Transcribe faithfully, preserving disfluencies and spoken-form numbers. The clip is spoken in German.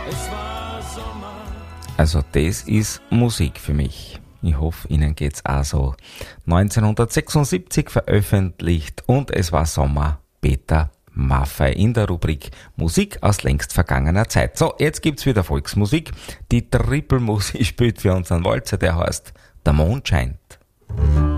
Also das ist Musik für mich. Ich hoffe, Ihnen geht's auch so. neunzehnhundertsechsundsiebzig veröffentlicht und es war Sommer. Peter Maffay in der Rubrik Musik aus längst vergangener Zeit. So, jetzt gibt's wieder Volksmusik. Die Triple Musik spielt für uns einen Walzer, der heißt Der Mondschein.